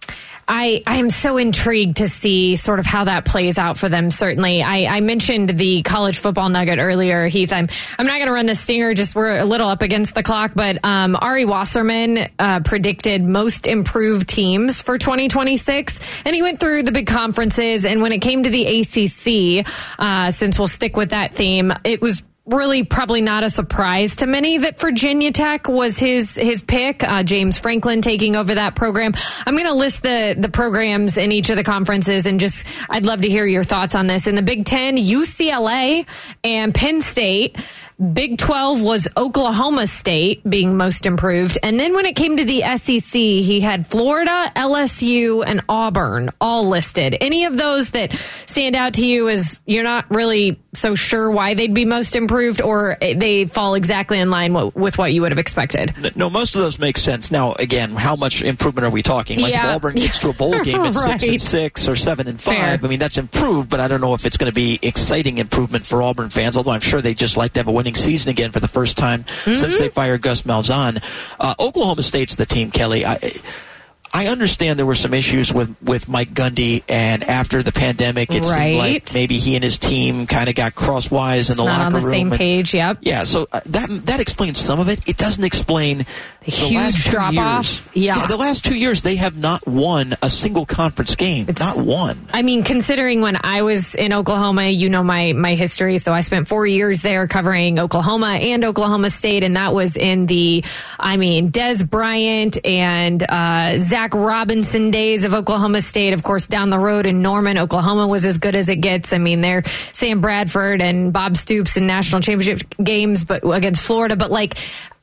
Speaker 1: I, I am so intrigued to see sort of how that plays out for them. Certainly, I, I mentioned the college football nugget earlier, Heath. I'm I'm not going to run the stinger. Just we're a little up against the clock, but um, Ari Wasserman uh, predicted most improved teams for twenty twenty-six, and he went through the big conferences. And when it came to the A C C, uh, since we'll stick with that theme, it was really probably not a surprise to many that Virginia Tech was his his pick. Uh, James Franklin taking over that program. I'm going to list the the programs in each of the conferences, and just I'd love to hear your thoughts on this. In the Big Ten, U C L A and Penn State Big twelve was Oklahoma State being most improved. And then when it came to the S E C, he had Florida, L S U, and Auburn all listed. Any of those that stand out to you as you're not really so sure why they'd be most improved, or they fall exactly in line with what you would have expected?
Speaker 2: No, most of those make sense. Now, again, how much improvement are we talking? Like
Speaker 1: yeah.
Speaker 2: if Auburn gets to a bowl game at
Speaker 1: right.
Speaker 2: six and six or seven and five, Fair. I mean, that's improved, but I don't know if it's going to be exciting improvement for Auburn fans, although I'm sure they just like to have a winning season again for the first time mm-hmm. since they fired Gus Malzahn. Uh, Oklahoma State's the team, Kelly. I, I understand there were some issues with, with Mike Gundy, and after the pandemic, it right. seemed like maybe he and his team kind of got crosswise in the
Speaker 1: Not
Speaker 2: locker room.
Speaker 1: on the
Speaker 2: room.
Speaker 1: same
Speaker 2: and,
Speaker 1: page, yep.
Speaker 2: Yeah, so uh, that that explains some of it. It doesn't explain the, the
Speaker 1: huge drop off. Yeah.
Speaker 2: yeah, the last two years they have not won a single conference game. It's, not one.
Speaker 1: I mean, considering when I was in Oklahoma, you know my my history. So I spent four years there covering Oklahoma and Oklahoma State, and that was in the, I mean, Des Bryant and uh, Zach Robinson days of Oklahoma State. Of course, down the road in Norman, Oklahoma was as good as it gets. I mean, they're Sam Bradford and Bob Stoops in national championship games, but against Florida. But like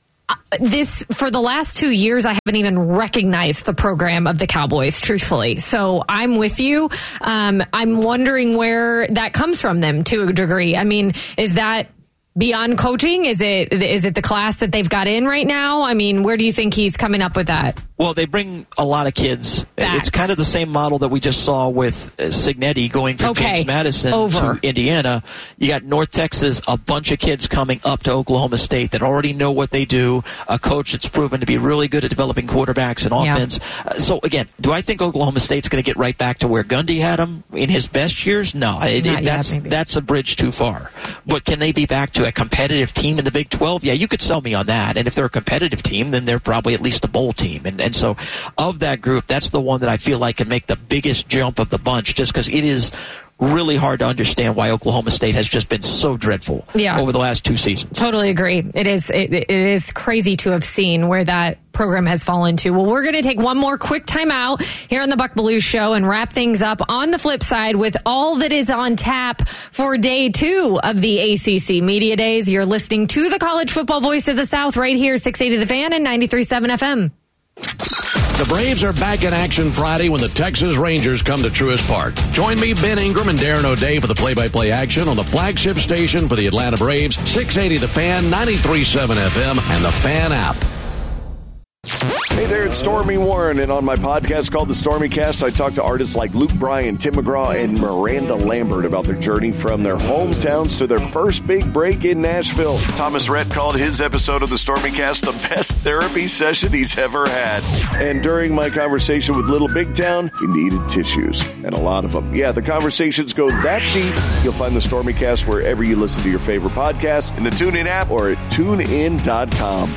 Speaker 1: this, for the last two years, I haven't even recognized the program of the Cowboys, truthfully. So I'm with you. Um, I'm wondering where that comes from them to a degree. I mean, is that beyond coaching? Is it is it the class that they've got in right now? I mean, where do you think he's coming up with that?
Speaker 2: Well, they bring a lot of kids. Back. It's kind of the same model that we just saw with uh, Cignetti going from
Speaker 1: okay.
Speaker 2: James Madison
Speaker 1: Over.
Speaker 2: to Indiana. You got North Texas, a bunch of kids coming up to Oklahoma State that already know what they do, a coach that's proven to be really good at developing quarterbacks and offense. Yeah. Uh, so, again, do I think Oklahoma State's going to get right back to where Gundy had them in his best years? No, it, it, that's
Speaker 1: yet,
Speaker 2: that's a bridge too far. But can they be back to a competitive team in the Big twelve? Yeah, you could sell me on that. And if they're a competitive team, then they're probably at least a bowl team. And, and so of that group, that's the one that I feel like can make the biggest jump of the bunch, just because it is really hard to understand why Oklahoma State has just been so dreadful
Speaker 1: yeah.
Speaker 2: over the last two seasons.
Speaker 1: Totally agree. It is it, it is crazy to have seen where that program has fallen to. Well, we're going to take one more quick time out here on the Buck Belue Show and wrap things up on the flip side with all that is on tap for day two of the A C C Media Days. You're listening to the college football voice of the South right here, six eighty The Fan and ninety-three point seven F M.
Speaker 21: The Braves are back in action Friday when the Texas Rangers come to Truist Park. Join me, Ben Ingram, and Darren O'Day for the play-by-play action on the flagship station for the Atlanta Braves, six eighty The Fan, ninety-three point seven F M, and the Fan app.
Speaker 22: Hey there, it's Stormy Warren, and on my podcast called The Stormy Cast, I talk to artists like Luke Bryan, Tim McGraw, and Miranda Lambert about their journey from their hometowns to their first big break in Nashville. Thomas Rhett called his episode of The Stormy Cast the best therapy session he's ever had. And during my conversation with Little Big Town, he needed tissues, and a lot of them. Yeah, the conversations go that deep. You'll find The Stormy Cast wherever you listen to your favorite podcast, in the TuneIn app or at tune in dot com.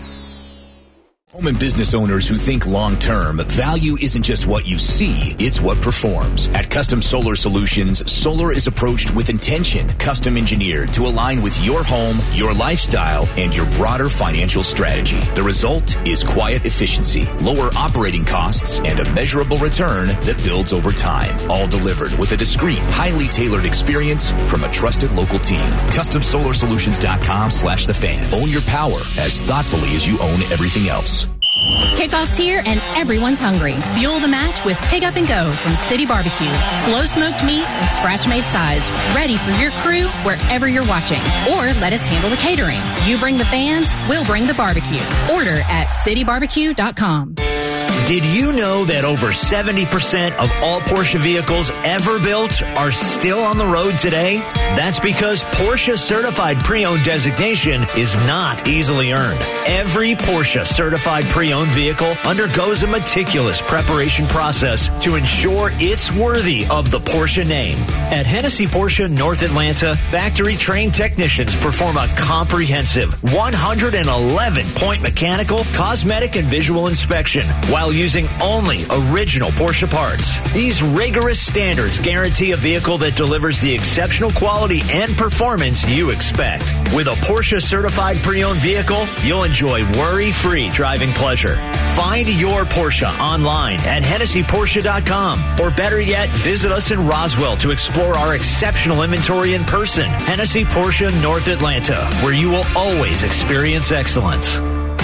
Speaker 23: Home and business owners who think long-term, value isn't just what you see, it's what performs. At Custom Solar Solutions, solar is approached with intention, custom engineered to align with your home, your lifestyle, and your broader financial strategy. The result is quiet efficiency, lower operating costs, and a measurable return that builds over time. All delivered with a discreet, highly tailored experience from a trusted local team. Custom Solar Solutions dot com slash the fan. Own your power as thoughtfully as you own everything else.
Speaker 24: Kickoff's here and everyone's hungry. Fuel the match with Pick Up and Go from City Barbecue. Slow smoked meats and scratch made sides ready for your crew wherever you're watching. Or let us handle the catering. You bring the fans, we'll bring the barbecue. Order at city barbecue dot com.
Speaker 13: Did you know that over seventy percent of all Porsche vehicles ever built are still on the road today? That's because Porsche Certified Pre-Owned designation is not easily earned. Every Porsche Certified Pre-Owned vehicle undergoes a meticulous preparation process to ensure it's worthy of the Porsche name. At Hennessy Porsche North Atlanta, factory-trained technicians perform a comprehensive one hundred eleven point mechanical, cosmetic, and visual inspection while while using only original Porsche parts. These rigorous standards guarantee a vehicle that delivers the exceptional quality and performance you expect. With a Porsche certified pre-owned vehicle, you'll enjoy worry-free driving pleasure. Find your Porsche online at Hennessy Porsche dot com, or better yet, visit us in Roswell to explore our exceptional inventory in person. Hennessy Porsche North Atlanta, where you will always experience excellence.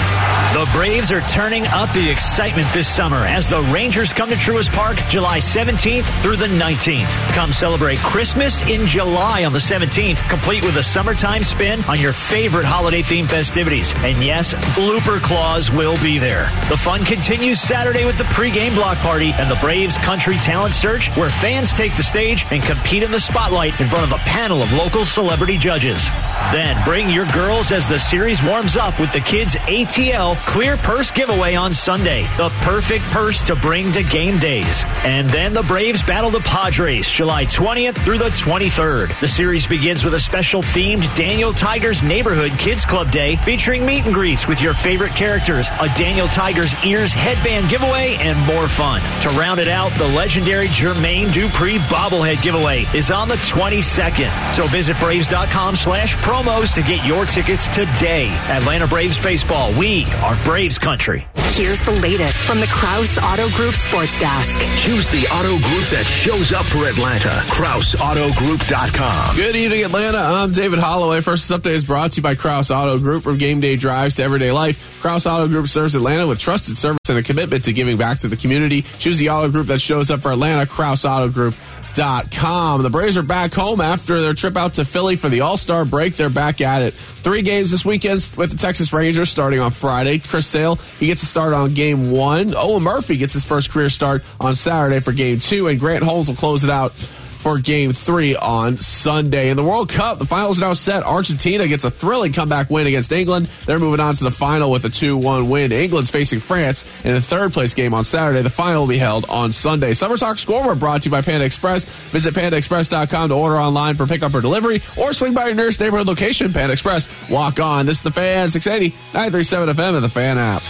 Speaker 13: The Braves are turning up the excitement this summer as the Rangers come to Truist Park July seventeenth through the nineteenth. Come celebrate Christmas in July on the seventeenth, complete with a summertime spin on your favorite holiday-themed festivities. And yes, Blooper Claws will be there. The fun continues Saturday with the pregame block party and the Braves Country Talent Search, where fans take the stage and compete in the spotlight in front of a panel of local celebrity judges. Then bring your girls as the series warms up with the Kids A T L Clear Purse giveaway on Sunday. The perfect purse to bring to game days. And then the Braves battle the Padres July twentieth through the twenty-third. The series begins with a special themed Daniel Tiger's Neighborhood Kids Club Day featuring meet and greets with your favorite characters, a Daniel Tiger's Ears headband giveaway, and more fun. To round it out, the legendary Jermaine Dupri bobblehead giveaway is on the twenty-second. So visit Braves.com slash promos to get your tickets today. Atlanta Braves Baseball, we are Braves country.
Speaker 16: Here's the latest from the Krause Auto Group Sports Desk.
Speaker 3: Choose the auto group that shows up for Atlanta. Krause Auto Group dot com.
Speaker 17: Good evening, Atlanta. I'm David Holloway. First Update is brought to you by Krause Auto Group. From game day drives to everyday life, Krause Auto Group serves Atlanta with trusted service and a commitment to giving back to the community. Choose the auto group that shows up for Atlanta. Krause Auto Group dot com. The Braves are back home after their trip out to Philly for the All-Star break. They're back at it. Three games this weekend with the Texas Rangers starting on Friday. Chris Sale, he gets to start on game one. Owen Murphy gets his first career start on Saturday for game two, and Grant Holmes will close it out for game three on Sunday. In the World Cup, the finals are now set. Argentina gets a thrilling comeback win against England. They're moving on to the final with a two one win. England's facing France in the third place game on Saturday. The final will be held on Sunday. Summer Sock Scoreboard brought to you by Panda Express. Visit Panda Express dot com to order online for pickup or delivery, or swing by your nearest neighborhood location. Panda Express. Walk on. This is The Fan, six eighty, nine thirty-seven F M, and the Fan app.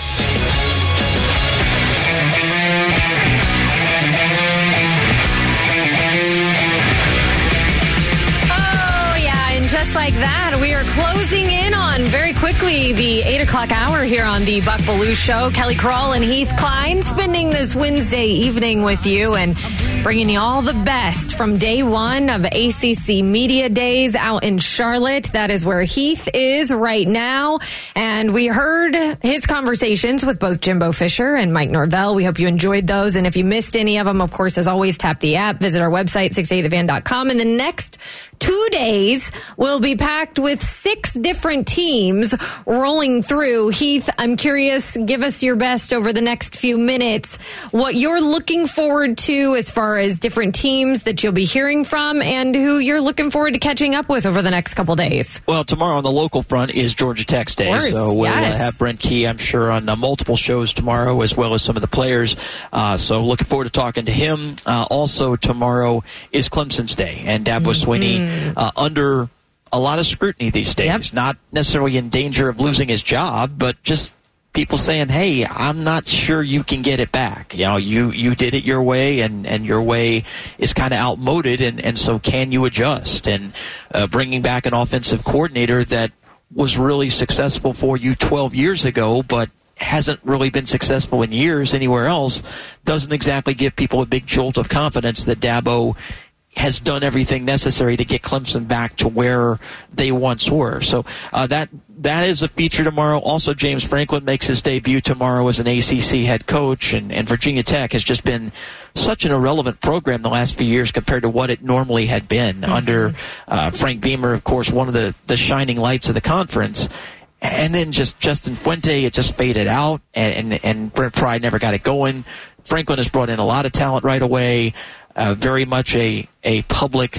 Speaker 1: Just like that, we are closing in on very quickly the eight o'clock hour here on the Buck Belue Show. Kelly Kroll and Heath Klein spending this Wednesday evening with you and bringing you all the best from day one of A C C Media Days out in Charlotte. That is where Heath is right now. And we heard his conversations with both Jimbo Fisher and Mike Norvell. We hope you enjoyed those. And if you missed any of them, of course, as always, tap the app, visit our website, six eighty the fan dot com. And the next two days will be packed with six different teams rolling through. Heath, I'm curious, give us your best over the next few minutes, what you're looking forward to as far as different teams that you'll be hearing from and who you're looking forward to catching up with over the next couple days.
Speaker 2: Well, tomorrow on the local front is Georgia Tech's Day,
Speaker 1: course,
Speaker 2: so we'll
Speaker 1: yes.
Speaker 2: uh, have Brent Key, I'm sure, on uh, multiple shows tomorrow, as well as some of the players. Uh, so looking forward to talking to him. Uh, also tomorrow is Clemson's Day, and Dabo mm-hmm. Swinney uh, under a lot of scrutiny these days. Yep. Not necessarily in danger of losing his job, but just people saying, hey, I'm not sure you can get it back. You know, you, you did it your way, and, and your way is kind of outmoded, and, and so can you adjust? And uh, bringing back an offensive coordinator that was really successful for you twelve years ago, but hasn't really been successful in years anywhere else, doesn't exactly give people a big jolt of confidence that Dabo has done everything necessary to get Clemson back to where they once were. So uh, that that is a feature tomorrow. Also, James Franklin makes his debut tomorrow as an A C C head coach, and, and Virginia Tech has just been such an irrelevant program the last few years compared to what it normally had been mm-hmm. under uh, Frank Beamer, of course, one of the, the shining lights of the conference. And then just Justin Fuente, it just faded out, and, and, and Brent Pry never got it going. Franklin has brought in a lot of talent right away. Uh, very much a, a public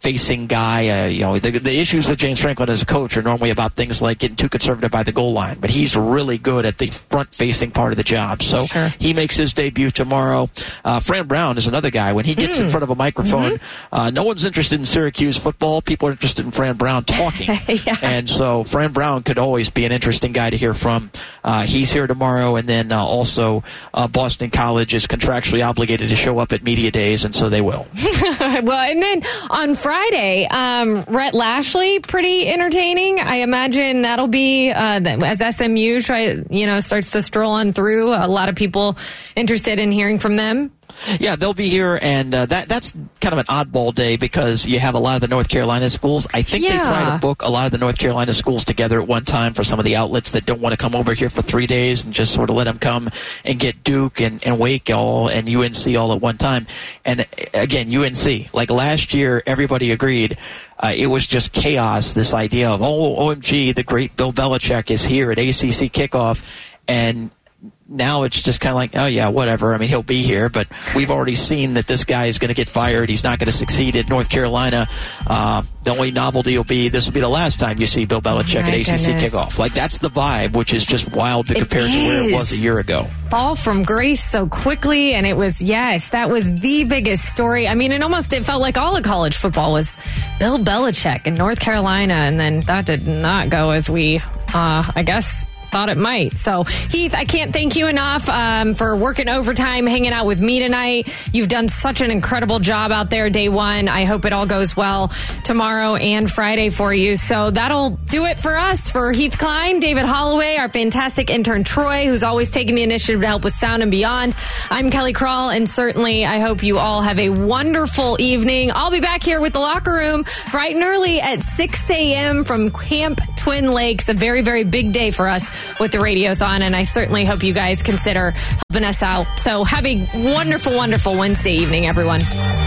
Speaker 2: facing guy. Uh, you know, the, the issues with James Franklin as a coach are normally about things like getting too conservative by the goal line, but he's really good at the front-facing part of the job. So
Speaker 1: sure.
Speaker 2: he makes his debut tomorrow. Uh, Fran Brown is another guy. When he gets mm. in front of a microphone, mm-hmm. uh, no one's interested in Syracuse football. People are interested in Fran Brown talking.
Speaker 1: yeah.
Speaker 2: And so Fran Brown could always be an interesting guy to hear from. Uh, he's here tomorrow, and then uh, also uh, Boston College is contractually obligated to show up at media days, and so they will.
Speaker 1: Well, and then on Friday, um, Rhett Lashley, pretty entertaining. I imagine that'll be uh, as S M U try, you know, starts to stroll on through. A lot of people interested in hearing from them.
Speaker 2: Yeah, they'll be here, and uh, that that's kind of an oddball day because you have a lot of the North Carolina schools. I think
Speaker 1: yeah.
Speaker 2: they try to book a lot of the North Carolina schools together at one time for some of the outlets that don't want to come over here for three days and just sort of let them come and get Duke and, and Wake all and U N C all at one time. And again, U N C, like last year, everybody agreed. Uh, it was just chaos, this idea of, oh, O M G, the great Bill Belichick is here at A C C kickoff, and now it's just kind of like, oh, yeah, whatever. I mean, he'll be here, but we've already seen that this guy is going to get fired. He's not going to succeed at North Carolina. Uh, the only novelty will be this will be the last time you see Bill Belichick
Speaker 1: oh
Speaker 2: at A C C
Speaker 1: goodness.
Speaker 2: kickoff. Like, that's the vibe, which is just wild to
Speaker 1: It
Speaker 2: compare to where it was a year ago.
Speaker 1: Fall from grace so quickly, and it was, yes, that was the biggest story. I mean, it almost it felt like all of college football was Bill Belichick in North Carolina, and then that did not go as we, uh, I guess, thought it might. So, Heath, I can't thank you enough um, for working overtime, hanging out with me tonight. You've done such an incredible job out there day one. I hope it all goes well tomorrow and Friday for you. So that'll do it for us. For Heath Klein, David Holloway, our fantastic intern Troy, who's always taking the initiative to help with sound and beyond. I'm Kelly Crawl, and certainly I hope you all have a wonderful evening. I'll be back here with the locker room bright and early at six a.m. from Camp Twin Lakes. A very, very big day for us with the Radiothon, and I certainly hope you guys consider helping us out. So have a wonderful, wonderful Wednesday evening, everyone.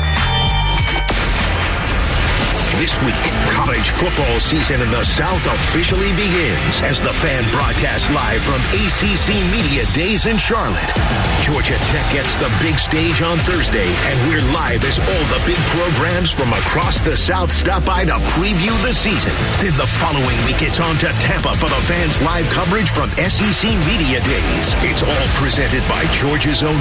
Speaker 3: This week, college football season in the South officially begins as the Fan broadcasts live from A C C Media Days in Charlotte. Georgia Tech gets the big stage on Thursday, and we're live as all the big programs from across the South stop by to preview the season. Then the following week, it's on to Tampa for the Fans live coverage from S E C Media Days. It's all presented by Georgia's own